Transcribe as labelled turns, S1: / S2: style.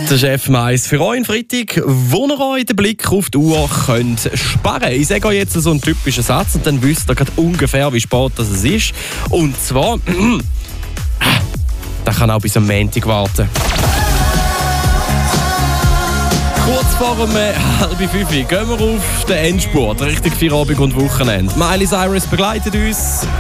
S1: Der Chef Mais für euch Freitag, wo ihr euch den Blick auf die Uhr könnt sparen. Ich sage euch jetzt so einen typischen Satz und dann wisst ihr gerade ungefähr, wie spät das ist. Und zwar, das kann auch bis am Montag warten. Kurz vor um 4:30 gehen wir auf den Endspurt, richtig Feierabend und Wochenende. Miley Cyrus begleitet uns.